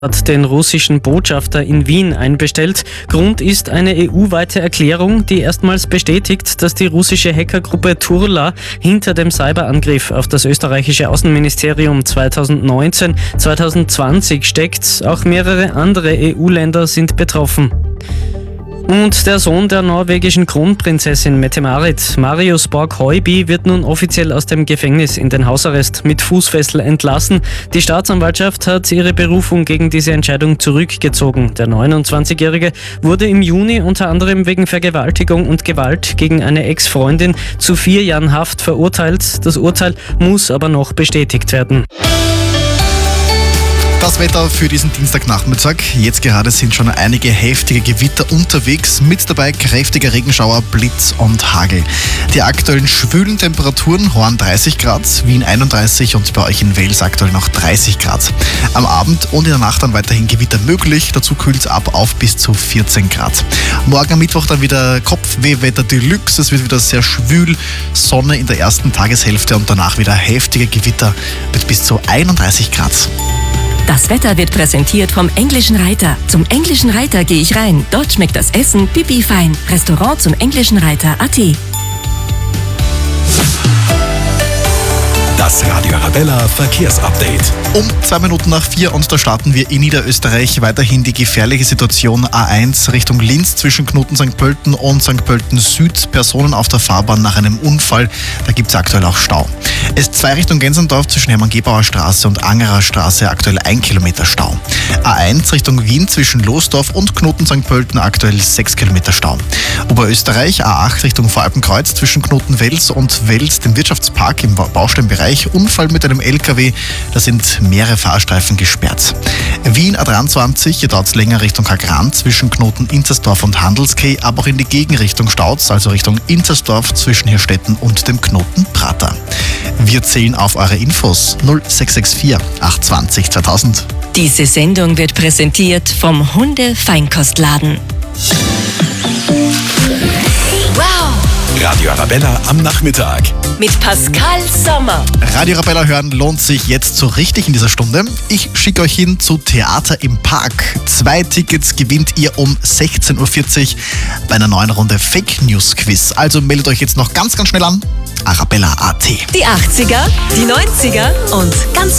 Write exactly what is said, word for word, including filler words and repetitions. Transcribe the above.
Hat den russischen Botschafter in Wien einbestellt. Grund ist eine E U-weite Erklärung, die erstmals bestätigt, dass die russische Hackergruppe Turla hinter dem Cyberangriff auf das österreichische Außenministerium zweitausendneunzehn zweitausendzwanzig steckt. Auch mehrere andere E U-Länder sind betroffen. Und der Sohn der norwegischen Kronprinzessin Mette-Marit, Marius Borg-Høiby, wird nun offiziell aus dem Gefängnis in den Hausarrest mit Fußfessel entlassen. Die Staatsanwaltschaft hat ihre Berufung gegen diese Entscheidung zurückgezogen. Der neunundzwanzigjährige wurde im Juni unter anderem wegen Vergewaltigung und Gewalt gegen eine Ex-Freundin zu vier Jahren Haft verurteilt. Das Urteil muss aber noch bestätigt werden. Das Wetter für diesen Dienstagnachmittag. Jetzt gerade sind schon einige heftige Gewitter unterwegs. Mit dabei kräftiger Regenschauer, Blitz und Hagel. Die aktuellen schwülen Temperaturen: Horn dreißig Grad, Wien einunddreißig und bei euch in Wels aktuell noch dreißig Grad. Am Abend und in der Nacht dann weiterhin Gewitter möglich. Dazu kühlt es ab auf bis zu vierzehn Grad. Morgen am Mittwoch dann wieder Kopfwehwetter Deluxe. Es wird wieder sehr schwül. Sonne in der ersten Tageshälfte und danach wieder heftige Gewitter mit bis zu einunddreißig Grad. Das Wetter wird präsentiert vom Englischen Reiter. Zum Englischen Reiter gehe ich rein. Dort schmeckt das Essen pipi fein. Restaurant zum Englischen Reiter punkt at. Das Radio Arabella Verkehrsupdate. Um zwei Minuten nach vier und da starten wir in Niederösterreich. Weiterhin die gefährliche Situation A eins Richtung Linz zwischen Knoten Sankt Pölten und Sankt Pölten Süd. Personen auf der Fahrbahn nach einem Unfall. Da gibt es aktuell auch Stau. S zwei Richtung Gensendorf zwischen Hermann-Gebauer Straße und Angerer Straße aktuell ein Kilometer Stau. A eins Richtung Wien zwischen Losdorf und Knoten Sankt Pölten aktuell sechs Kilometer Stau. Oberösterreich A acht Richtung Voralpenkreuz zwischen Knoten Wels und Wels, dem Wirtschaftspark im Bausteinbereich. Unfall mit einem L K W, da sind mehrere Fahrstreifen gesperrt. Wien A dreiundzwanzig, hier dauert es länger Richtung Hagran zwischen Knoten Inzersdorf und Handelskeh, aber auch in die Gegenrichtung staut's, also Richtung Inzersdorf zwischen Hirstetten und dem Knoten Prater. Wir zählen auf eure Infos null sechs sechs vier acht zwei null zweitausend. Diese Sendung wird präsentiert vom Hunde-Feinkostladen. Wow! Radio Arabella am Nachmittag. Mit Pascal Sommer. Radio Arabella hören lohnt sich jetzt so richtig in dieser Stunde. Ich schicke euch hin zu Theater im Park. Zwei Tickets gewinnt ihr um sechzehn Uhr vierzig bei einer neuen Runde Fake News Quiz. Also meldet euch jetzt noch ganz, ganz schnell an. Arabella punkt at. Die achtziger, die neunziger und ganz